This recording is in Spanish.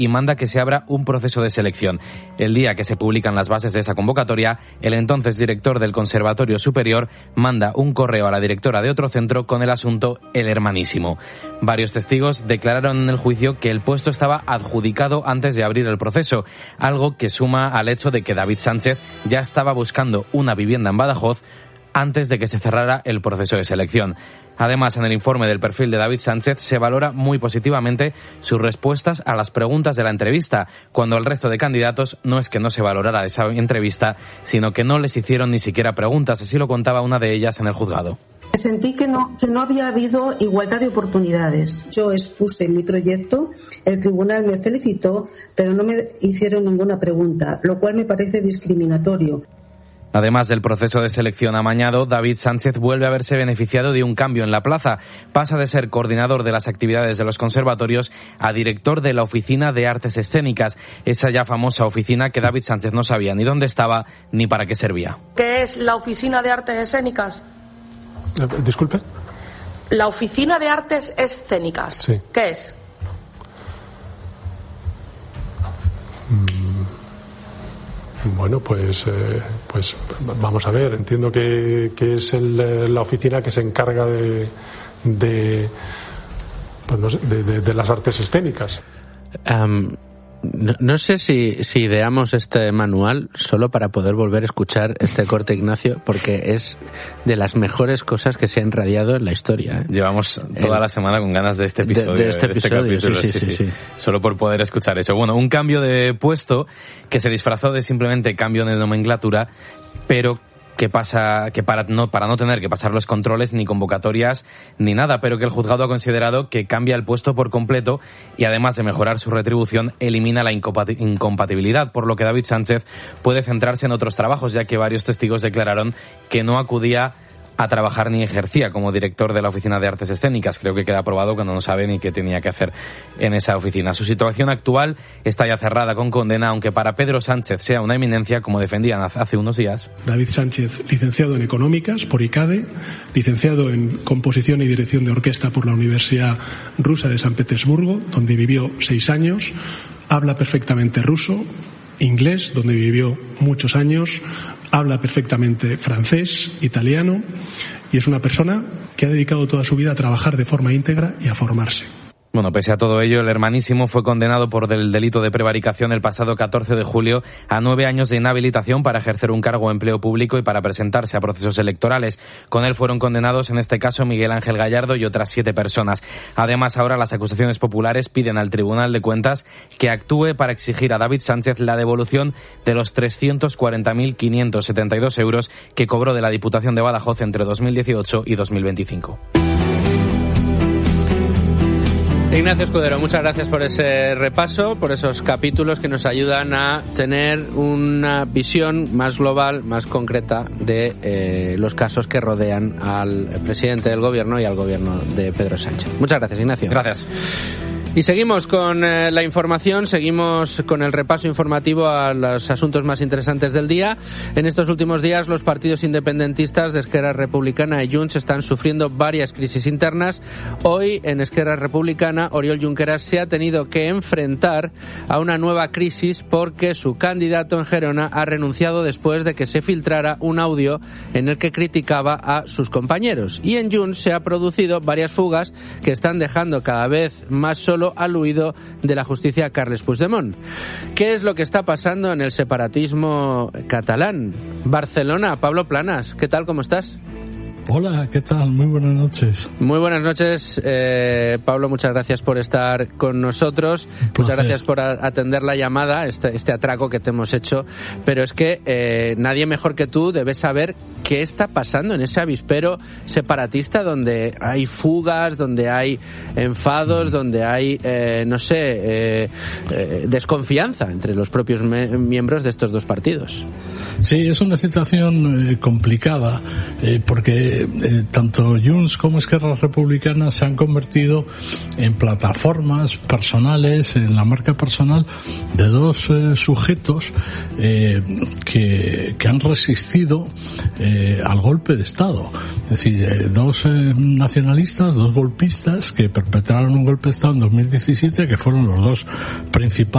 y manda que se abra un proceso de selección. El día que se publican las bases de esa convocatoria, el entonces director del Conservatorio Superior manda un correo a la directora de otro centro con el asunto El Hermanísimo. Varios testigos declararon en el juicio que el puesto estaba adjudicado antes de abrir el proceso, algo que suma al hecho de que David Sánchez ya estaba buscando una vivienda en Badajoz antes de que se cerrara el proceso de selección. Además, en el informe del perfil de David Sánchez se valora muy positivamente sus respuestas a las preguntas de la entrevista, cuando al resto de candidatos no es que no se valorara esa entrevista, sino que no les hicieron ni siquiera preguntas, así lo contaba una de ellas en el juzgado. Sentí que no había habido igualdad de oportunidades. Yo expuse mi proyecto, el tribunal me felicitó, pero no me hicieron ninguna pregunta, lo cual me parece discriminatorio. Además del proceso de selección amañado, David Sánchez vuelve a verse beneficiado de un cambio en la plaza. Pasa de ser coordinador de las actividades de los conservatorios a director de la Oficina de Artes Escénicas, esa ya famosa oficina que David Sánchez no sabía ni dónde estaba ni para qué servía. ¿Qué es la Oficina de Artes Escénicas? Disculpe. La Oficina de Artes Escénicas. Sí. ¿Qué es? Bueno, pues vamos a ver. Entiendo que es la oficina que se encarga de las artes escénicas. No sé si ideamos este manual solo para poder volver a escuchar este corte, Ignacio, porque es de las mejores cosas que se han radiado en la historia. Llevamos toda la semana con ganas de este episodio. De este capítulo, sí. Solo por poder escuchar eso. Bueno, un cambio de puesto que se disfrazó de simplemente cambio de nomenclatura, pero para no tener que pasar los controles ni convocatorias ni nada, pero que el juzgado ha considerado que cambia el puesto por completo y además de mejorar su retribución elimina la incompatibilidad, por lo que David Sánchez puede centrarse en otros trabajos, ya que varios testigos declararon que no acudía a trabajar ni ejercía como director de la Oficina de Artes Escénicas. Creo que queda probado cuando no sabe ni qué tenía que hacer en esa oficina. Su situación actual está ya cerrada con condena, aunque para Pedro Sánchez sea una eminencia, como defendían hace unos días. David Sánchez, licenciado en Económicas por ICADE, licenciado en Composición y Dirección de Orquesta por la Universidad Rusa de San Petersburgo, donde vivió 6 años, habla perfectamente ruso, inglés, donde vivió muchos años, habla perfectamente francés, italiano, y es una persona que ha dedicado toda su vida a trabajar de forma íntegra y a formarse. Bueno, pese a todo ello, el hermanísimo fue condenado por el delito de prevaricación el pasado 14 de julio a 9 años de inhabilitación para ejercer un cargo o empleo público y para presentarse a procesos electorales. Con él fueron condenados, en este caso, Miguel Ángel Gallardo y otras 7 personas. Además, ahora las acusaciones populares piden al Tribunal de Cuentas que actúe para exigir a David Sánchez la devolución de los 340.572 euros que cobró de la Diputación de Badajoz entre 2018 y 2025. Ignacio Escudero, muchas gracias por ese repaso, por esos capítulos que nos ayudan a tener una visión más global, más concreta de los casos que rodean al presidente del gobierno y al gobierno de Pedro Sánchez. Muchas gracias, Ignacio. Gracias. Y seguimos con la información, seguimos con el repaso informativo a los asuntos más interesantes del día. En estos últimos días, los partidos independentistas de Esquerra Republicana y Junts están sufriendo varias crisis internas. Hoy, en Esquerra Republicana, Oriol Junqueras se ha tenido que enfrentar a una nueva crisis porque su candidato en Gerona ha renunciado después de que se filtrara un audio en el que criticaba a sus compañeros. Y en Junts se ha producido varias fugas que están dejando cada vez más solo al huido de la justicia Carles Puigdemont. ¿Qué es lo que está pasando en el separatismo catalán? Barcelona, Pablo Planas, ¿qué tal? ¿Cómo estás? Hola, ¿qué tal? Muy buenas noches. Muy buenas noches, Pablo, muchas gracias por estar con nosotros, muchas gracias por atender la llamada, este atraco que te hemos hecho, pero es que nadie mejor que tú debe saber qué está pasando en ese avispero separatista donde hay fugas, donde hay enfados, donde hay, desconfianza entre los propios miembros de estos dos partidos. Sí, es una situación complicada, porque tanto Junts como Esquerra Republicana se han convertido en plataformas personales, en la marca personal de dos sujetos que han resistido al golpe de Estado. Es decir, dos nacionalistas, dos golpistas que perpetraron un golpe de Estado en 2017, que fueron los dos principales